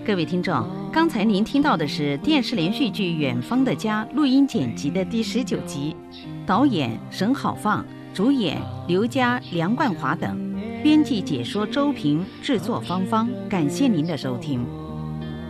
各位听众，刚才您听到的是电视连续剧《远方的家》录音剪辑的第19集，导演沈好放，主演刘佳、梁冠华等，编辑解说周平，制作芳芳。感谢您的收听。